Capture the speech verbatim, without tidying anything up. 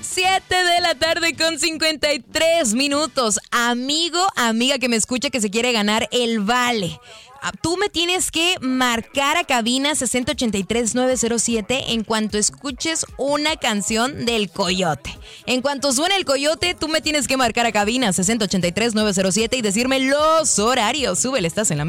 siete de la tarde con cincuenta y tres minutos. Amigo, amiga que me escucha que se quiere ganar el vale. Tú me tienes que marcar a cabina sesenta ochenta y tres nueve cero siete en cuanto escuches una canción del Coyote. En cuanto suene el Coyote, tú me tienes que marcar a cabina sesenta ochenta y tres nueve cero siete y decirme los horarios. Súbele, estás en la